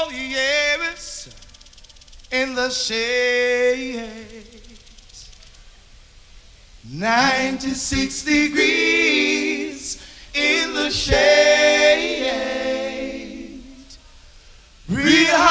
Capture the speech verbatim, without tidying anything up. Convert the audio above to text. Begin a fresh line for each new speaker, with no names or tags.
Oh, yes, in the shades. ninety-six degrees in the shade.